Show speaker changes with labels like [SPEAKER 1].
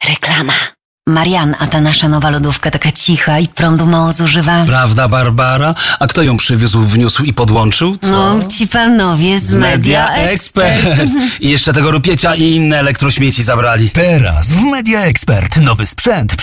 [SPEAKER 1] Reklama. Marian, a ta nasza nowa lodówka taka cicha i prądu mało zużywa.
[SPEAKER 2] Prawda, Barbara? A kto ją przywiózł, wniósł i podłączył? Co?
[SPEAKER 1] No, ci panowie z Media Expert.
[SPEAKER 2] I jeszcze tego rupiecia i inne elektrośmieci zabrali.
[SPEAKER 3] Teraz w Media Expert nowy sprzęt